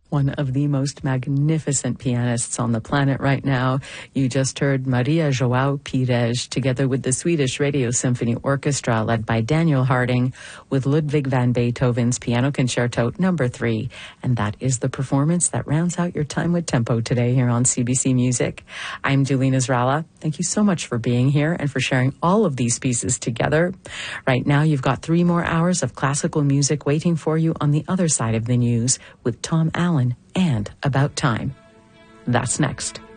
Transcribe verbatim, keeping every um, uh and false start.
one of the most magnificent pianists on the planet right now. You just heard Maria João Pires together with the Swedish Radio Symphony Orchestra led by Daniel Harding with Ludwig van Beethoven's Piano Concerto number three. And that is the performance that rounds out your time with tempo today here on C B C Music. I'm Julene Israla. Thank you so much for being here and for sharing all of these pieces together. Right now, you've got three more hours of classical music waiting for you on the other side of the news with Tom Allen and About Time. That's next.